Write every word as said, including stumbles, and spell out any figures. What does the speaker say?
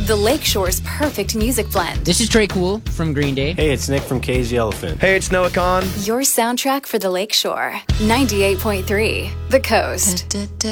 The Lakeshore's perfect music blend. This is Trey Cool from Green Day. Hey, it's Nick from Cage the Elephant. Hey, it's Noah Khan. Your soundtrack for the Lakeshore. ninety-eight point three The Coast.